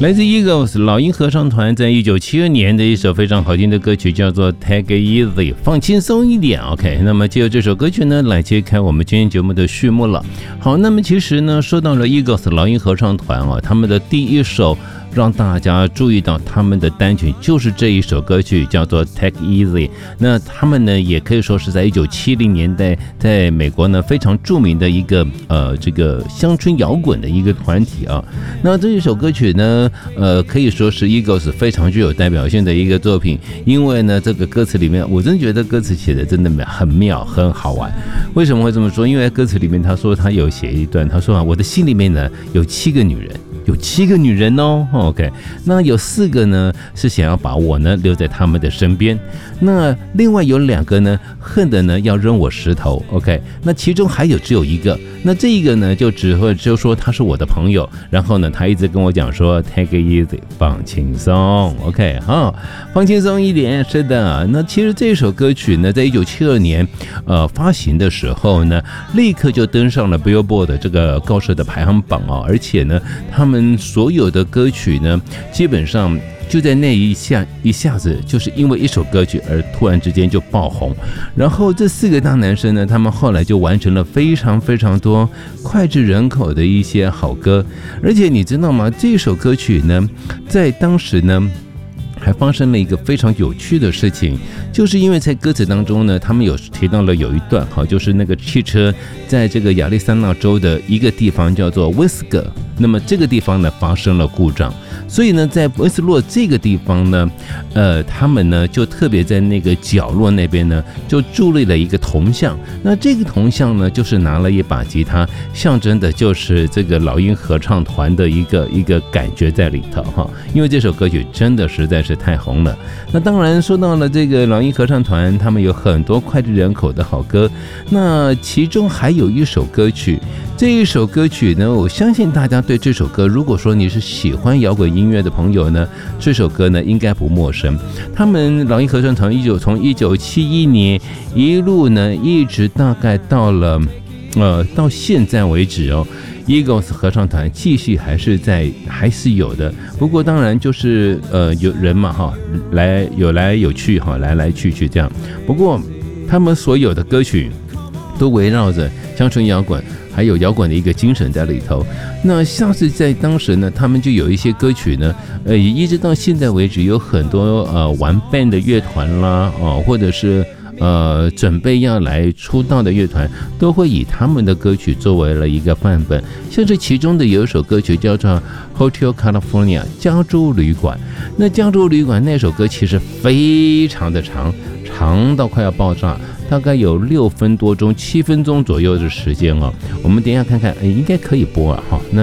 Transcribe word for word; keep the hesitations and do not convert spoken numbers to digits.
来自 Eagles 老鹰合唱团在一九七二年的一首非常好听的歌曲叫做 Take It Easy， 放轻松一点 OK， 那么借由这首歌曲呢来揭开我们今天节目的序幕了。好，那么其实呢说到了 Eagles 老鹰合唱团啊，他们的第一首让大家注意到他们的单曲就是这一首歌曲叫做 Take Easy。 那他们呢也可以说是在一九七零年代在美国呢非常著名的一个呃这个乡村摇滚的一个团体啊。那这一首歌曲呢呃可以说是 Eagles 非常具有代表性的一个作品，因为呢这个歌词里面我真觉得歌词写的真的很妙很好玩。为什么会这么说？因为歌词里面他说他有写一段，他说啊我的心里面呢有七个女人，有七个女人哦 ，OK， 那有四个呢是想要把我呢留在他们的身边，那另外有两个呢恨的呢要扔我石头 ，OK， 那其中还有只有一个，那这一个呢就只会就说他是我的朋友，然后呢他一直跟我讲说 Take it easy， 放轻松 ，OK， 哈，放轻松一点，是的。那其实这首歌曲呢，在一九七二年呃发行的时候呢，立刻就登上了 Billboard 的这个高设的排行榜哦，而且呢他们他们所有的歌曲呢，基本上就在那一下一下子，就是因为一首歌曲而突然之间就爆红。然后这四个大男生呢，他们后来就完成了非常非常多脍炙人口的一些好歌。而且你知道吗？这首歌曲呢，在当时呢还发生了一个非常有趣的事情，就是因为在歌词当中呢，他们有提到了有一段哈，就是那个汽车在这个亚利桑那州的一个地方叫做温斯格，那么这个地方呢发生了故障，所以呢在温斯洛这个地方呢，呃，他们呢就特别在那个角落那边呢就伫立了一个铜像，那这个铜像呢就是拿了一把吉他，象征的就是这个老鹰合唱团的一个一个感觉在里头哈，因为这首歌曲真的实在是太红了。那当然说到了这个老鹰合唱团，他们有很多脍炙人口的好歌，那其中还有一首歌曲，这一首歌曲呢，我相信大家对这首歌，如果说你是喜欢摇滚音乐的朋友呢，这首歌呢应该不陌生。他们老鹰合唱团一九从一九七一年一路呢一直大概到了呃到现在为止哦，Eagles 合唱团继续还是在还是有的，不过当然就是呃有人嘛哈，来有来有去哈，来来去去这样。不过他们所有的歌曲都围绕着乡村摇滚，还有摇滚的一个精神在里头。那像是在当时呢，他们就有一些歌曲呢，呃，一直到现在为止，有很多呃玩 band 的乐团啦，哦、呃，或者是。呃，准备要来出道的乐团都会以他们的歌曲作为了一个范本，像是其中的有一首歌曲叫做 Hotel California 加州旅馆。那加州旅馆那首歌其实非常的长，长到快要爆炸，大概有六分多钟、七分钟左右的时间哦。我们等一下看看，应该可以播啊哈。那